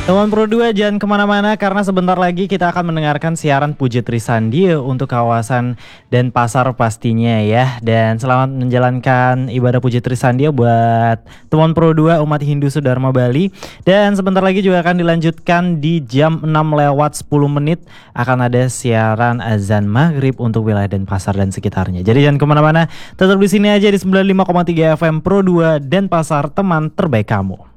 Teman Pro 2 jangan kemana-mana karena sebentar lagi kita akan mendengarkan siaran Puji Trisandia untuk kawasan Denpasar pastinya ya. Dan selamat menjalankan ibadah Puji Trisandia buat teman Pro 2 umat Hindu Sudharma Bali. Dan sebentar lagi juga akan dilanjutkan di jam 6 lewat 10 menit akan ada siaran azan maghrib untuk wilayah Denpasar dan sekitarnya. Jadi jangan kemana-mana, tetap di sini aja di 95,3 FM Pro 2 Denpasar, teman terbaik kamu.